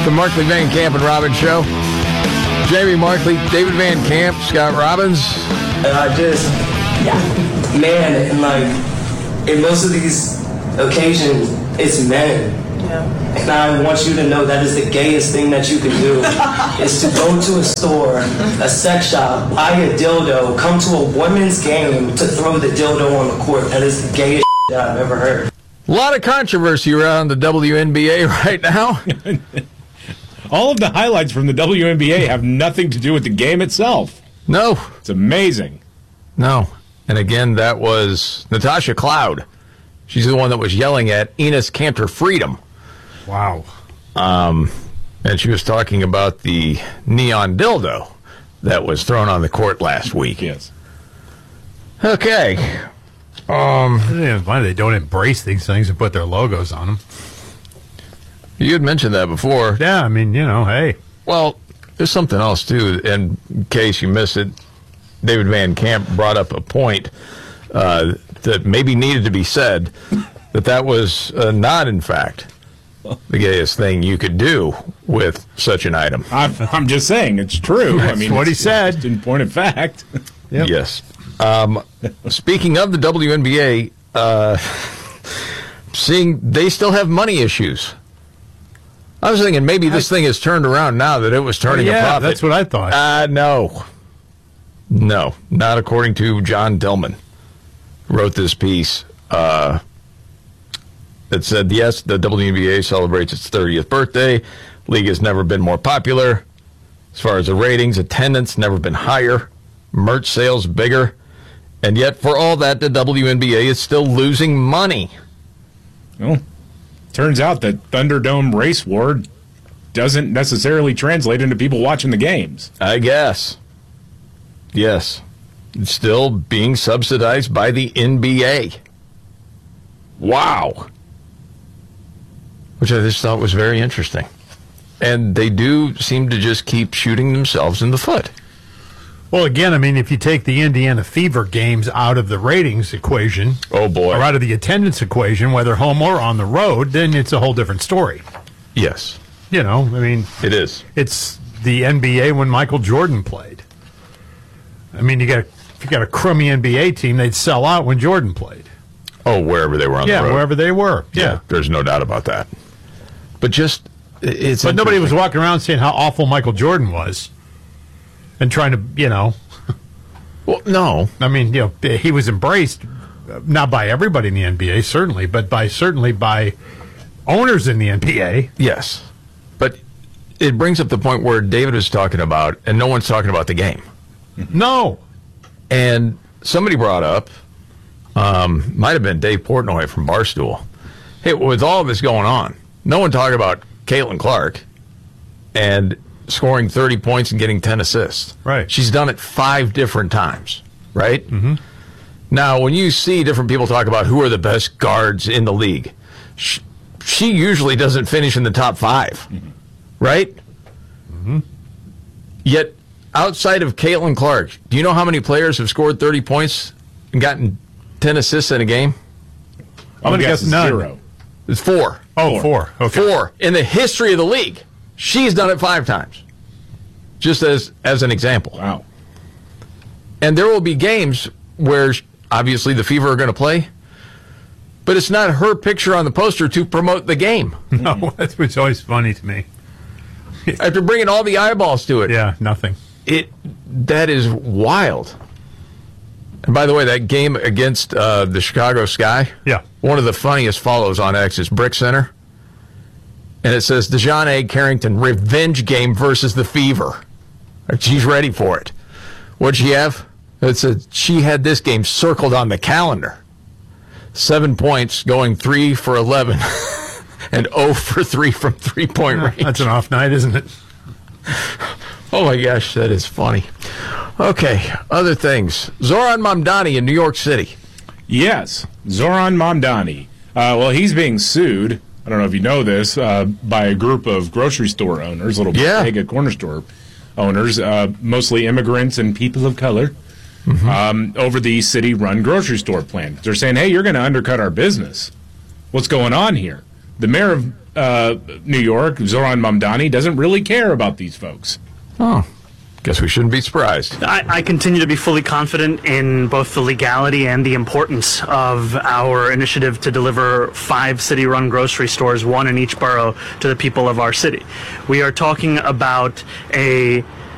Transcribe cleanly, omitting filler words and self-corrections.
The Markley, Van Camp, and Robbins Show. Jamie Markley, David Van Camp, Scott Robbins. In most of these occasions, it's men. Yeah. And I want you to know that is the gayest thing that you can do is to go to a store, a sex shop, buy a dildo, come to a women's game to throw the dildo on the court. That is the gayest that I've ever heard. A lot of controversy around the WNBA right now. All of the highlights from the WNBA have nothing to do with the game itself. No. It's amazing. No. And again, that was Natasha Cloud. She's the one that was yelling at Enes Kanter Freedom. Wow. And she was talking about the neon dildo that was thrown on the court last week. Yes. Okay. It's funny they don't embrace these things and put their logos on them. You had mentioned that before. Yeah, I mean, hey. Well, there's something else, too. And in case you missed it, David Van Camp brought up a point that maybe needed to be said, that was not, in fact, the gayest thing you could do with such an item. I'm just saying, it's true. That's what he said. Just in point of fact. Yep. Yes. Speaking of the WNBA, seeing they still have money issues. I was thinking maybe this thing has turned around now that it was turning a profit. That's what I thought. No. No, not according to John Dillman, who wrote this piece. It said, yes, the WNBA celebrates its 30th birthday. League has never been more popular. As far as the ratings, attendance never been higher. Merch sales bigger. And yet, for all that, the WNBA is still losing money. Well, turns out that Thunderdome race war doesn't necessarily translate into people watching the games. I guess. Yes. It's still being subsidized by the NBA. Wow. Which I just thought was very interesting. And they do seem to just keep shooting themselves in the foot. Well, again, I mean, if you take the Indiana Fever games out of the ratings equation, oh boy, or out of the attendance equation, whether home or on the road, then it's a whole different story. Yes. I mean, it is. It's the NBA when Michael Jordan played. I mean, if you got a crummy NBA team, they'd sell out when Jordan played. Oh, wherever they were on the road. Yeah, wherever they were. Yeah, there's no doubt about that. But But nobody was walking around saying how awful Michael Jordan was. And trying to, Well, no. I mean, he was embraced, not by everybody in the NBA, certainly, but certainly by owners in the NBA. Yes. But it brings up the point where David was talking about, and no one's talking about the game. No. And somebody brought up, might have been Dave Portnoy from Barstool. Hey, with all of this going on, no one talking about Caitlin Clark and scoring 30 points and getting 10 assists. Right. She's done it 5 different times, right? Mm-hmm. Now, when you see different people talk about who are the best guards in the league, she usually doesn't finish in the top 5, right? Mm-hmm. Yet, outside of Caitlin Clark, do you know how many players have scored 30 points and gotten 10 assists in a game? I'm going to guess none. 0. It's 4. Oh, 4. Okay. 4 in the history of the league. She's done it 5 times, just as an example. Wow. And there will be games where, obviously, the Fever are going to play, but it's not her picture on the poster to promote the game. No, that was always funny to me. After bringing all the eyeballs to it. Yeah, nothing. That is wild. And by the way, that game against the Chicago Sky, yeah, one of the funniest follows on X is Brick Center. And it says, DeJounte Carrington, revenge game versus the Fever. She's ready for it. What'd she have? It said she had this game circled on the calendar. 7 points, going 3 for 11, and 0 for 3 from three-point range. That's an off night, isn't it? Oh, my gosh, that is funny. Okay, other things. Zoran Mamdani in New York City. Yes, Zoran Mamdani. Well, he's being sued. I don't know if you know this, by a group of grocery store owners, little bodega corner store owners, mostly immigrants and people of color, over the city-run grocery store plan. They're saying, hey, you're going to undercut our business. What's going on here? The mayor of New York, Zoran Mamdani, doesn't really care about these folks. Oh, guess we shouldn't be surprised. I continue to be fully confident in both the legality and the importance of our initiative to deliver 5 city-run grocery stores, 1 in each borough, to the people of our city. We are talking about a